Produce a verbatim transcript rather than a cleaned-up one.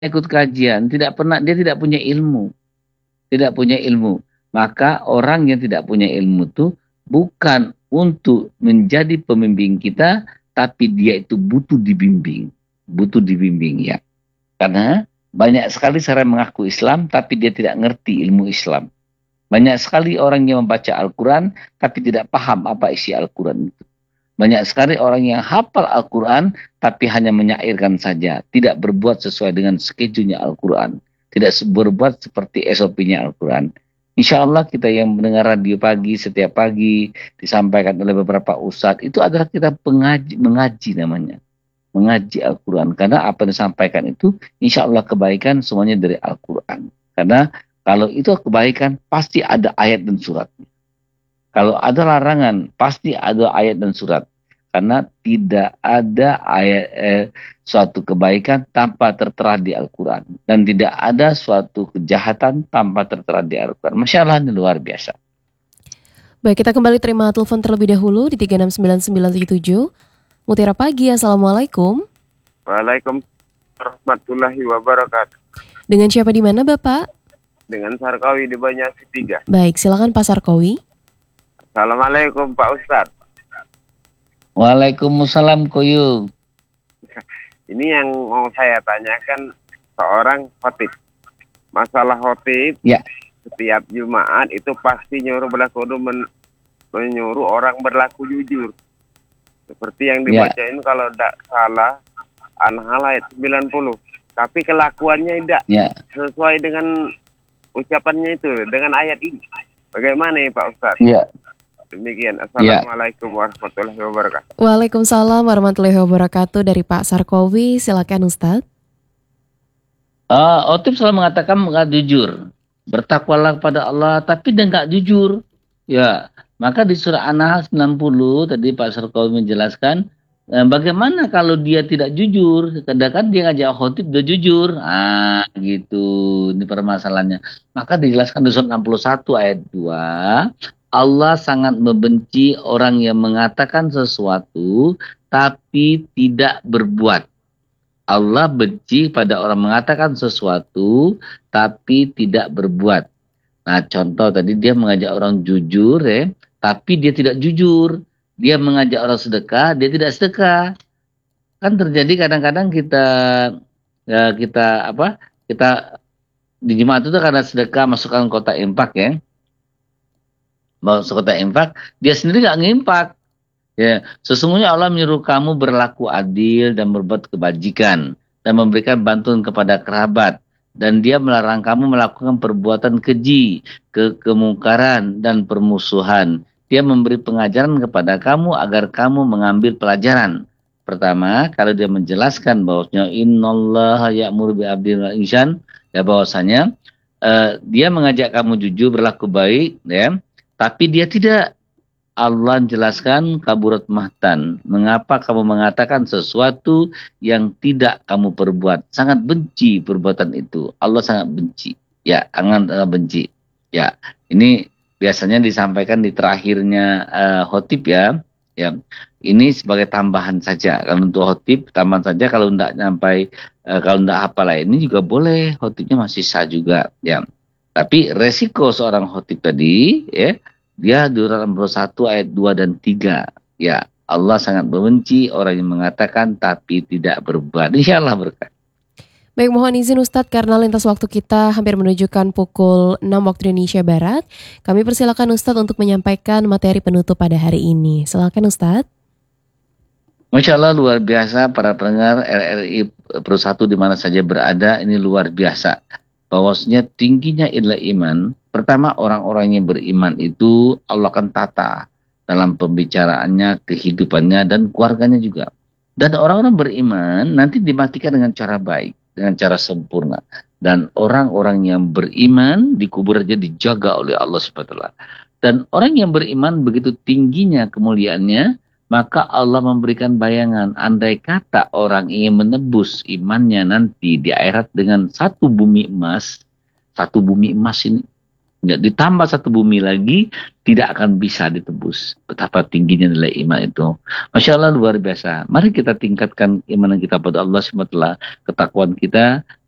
ikut kajian, tidak pernah, dia tidak punya ilmu, tidak punya ilmu. Maka orang yang tidak punya ilmu itu bukan untuk menjadi pembimbing kita, tapi dia itu butuh dibimbing, butuh dibimbing ya. Karena banyak sekali orang mengaku Islam, tapi dia tidak ngerti ilmu Islam. Banyak sekali orang yang membaca Al-Quran, tapi tidak paham apa isi Al-Quran itu. Banyak sekali orang yang hafal Al-Quran, tapi hanya menyairkan saja. Tidak berbuat sesuai dengan schedule-nya Al-Quran. Tidak berbuat seperti S O P-nya Al-Quran. Insya Allah kita yang mendengar radio pagi, setiap pagi, disampaikan oleh beberapa ustadz, itu adalah kita pengaji, mengaji namanya. Mengaji Al-Quran. Karena apa yang disampaikan itu, insya Allah kebaikan semuanya dari Al-Quran. Karena kalau itu kebaikan, pasti ada ayat dan suratnya. Kalau ada larangan, pasti ada ayat dan surat. Karena tidak ada ayat eh, suatu kebaikan tanpa tertera di Al-Quran. Dan tidak ada suatu kejahatan tanpa tertera di Al-Quran. Masya Allah, ini luar biasa. Baik, kita kembali terima telepon terlebih dahulu di tiga enam sembilan sembilan tujuh tujuh. Mutiara Pagi, Assalamualaikum. Waalaikumsalam warahmatullahi wabarakatuh. Dengan siapa di mana Bapak? Dengan Sarkawi di Banyuasin tiga. Baik, silakan Pak Sarkawi. Assalamualaikum Pak Ustadz. Waalaikumsalam Koyung. Ini yang mau saya tanyakan seorang khotib. Masalah khotib, ya. Setiap Jumat itu pasti nyuruh berlaku men, menyuruh orang berlaku jujur. Seperti yang dibacain ya. Kalau tidak salah, An-Nahl ayat sembilan puluh. Tapi kelakuannya tidak ya. sesuai dengan ucapannya itu, dengan ayat ini. Bagaimana ya Pak Ustadz? Ya. Demikian. Assalamualaikum ya. warahmatullahi wabarakatuh. Waalaikumsalam warahmatullahi wabarakatuh dari Pak Sarkawi. Silakan Ustadz. Uh, Khotib selalu mengatakan nggak jujur. Bertakwalah kepada Allah, tapi dia nggak jujur. Ya, maka di surah An-Nahl sembilan puluh tadi Pak Sarkawi menjelaskan eh, bagaimana kalau dia tidak jujur. Kadang-kadang dia ngajak khotib dia jujur. Ah, gitu. Ini permasalahannya. Maka dijelaskan di surah enam puluh satu ayat dua. Allah sangat membenci orang yang mengatakan sesuatu tapi tidak berbuat. Allah benci pada orang mengatakan sesuatu tapi tidak berbuat. Nah, contoh tadi dia mengajak orang jujur ya, tapi dia tidak jujur. Dia mengajak orang sedekah, dia tidak sedekah. Kan terjadi kadang-kadang kita ya, kita apa? Kita di jemaat itu karena sedekah masukkan kotak infak ya. Masuk kotak infak, dia sendiri nggak ngimpak. Ya, sesungguhnya Allah menyuruh kamu berlaku adil dan berbuat kebajikan dan memberikan bantuan kepada kerabat, dan dia melarang kamu melakukan perbuatan keji, ke kemungkaran dan permusuhan. Dia memberi pengajaran kepada kamu agar kamu mengambil pelajaran. Pertama, kalau dia menjelaskan bahwasanya innallaha ya'muru bil adli wal ihsan, ya bahwasanya uh, dia mengajak kamu jujur berlaku baik, ya. Tapi dia tidak. Allah menjelaskan kaburat mahtan. Mengapa kamu mengatakan sesuatu yang tidak kamu perbuat? Sangat benci perbuatan itu. Allah sangat benci. Ya, sangat uh, benci. Ya, ini biasanya disampaikan di terakhirnya uh, khotib ya. Ya, ini sebagai tambahan saja. Kalau untuk khotib tambahan saja. Kalau tidak sampai, uh, kalau tidak hafal ini juga boleh. Khotibnya masih sah juga. Ya, tapi resiko seorang khotib tadi, ya. Dia di enam puluh satu ayat dua dan tiga. Ya, Allah sangat membenci orang yang mengatakan tapi tidak berbuat. Insya Allah berkah. Baik, mohon izin Ustadz karena lintas waktu kita hampir menunjukkan pukul enam waktu Indonesia Barat. Kami persilakan Ustadz untuk menyampaikan materi penutup pada hari ini. Silakan Ustadz. Masya Allah luar biasa para pendengar R R I Pro satu di mana saja berada. Ini luar biasa. Bahwasanya tingginya adalah iman. Pertama, orang-orang yang beriman itu Allah akan tata dalam pembicaraannya, kehidupannya, dan keluarganya juga. Dan orang-orang beriman nanti dimatikan dengan cara baik, dengan cara sempurna. Dan orang-orang yang beriman di kubur aja dijaga oleh Allah subhanahu wa taala. Dan orang yang beriman begitu tingginya kemuliaannya, maka Allah memberikan bayangan. Andai kata orang ingin menebus imannya nanti di akhirat dengan satu bumi emas, satu bumi emas ini, ya, ditambah satu bumi lagi, tidak akan bisa ditebus. Betapa tingginya nilai iman itu. Masya Allah luar biasa. Mari kita tingkatkan iman kita pada Allah subhanahu wa taala, ketakwaan kita,